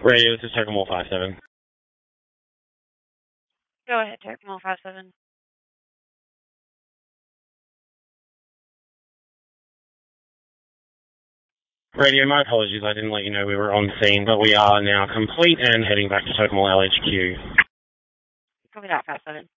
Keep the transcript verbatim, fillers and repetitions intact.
Radio, this is Tecmo five seven. Go ahead, Tecmo five seven. Radio, my apologies, I didn't let you know we were on scene, but we are now complete and heading back to Tocumwell L H Q. Copy that, five seven.